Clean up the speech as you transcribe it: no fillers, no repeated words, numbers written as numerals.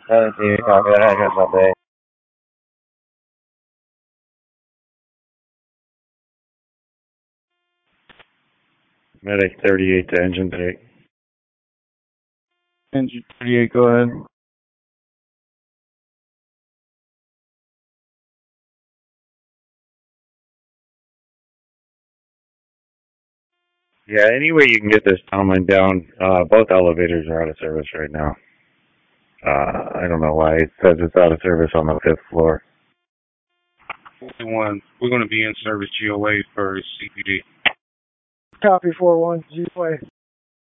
TV, copy that address update. Medic 38 to engine 8. Engine 38, go ahead. Yeah, any way you can get this tumbling down. Both elevators are out of service right now. I don't know why it says it's out of service on the 5th floor. We're going to be in service GOA for CPD. Copy 4-1, GOA.